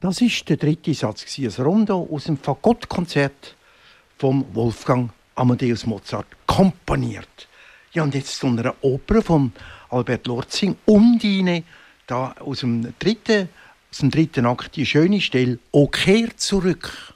Das war der dritte Satz, ein Rondo aus dem Fagottkonzert von Wolfgang Amadeus Mozart, komponiert. Ja, und jetzt zu einer Oper von Albert Lorzing, Undine, da aus dem dritten Akt, die schöne Stelle «O kehr zurück».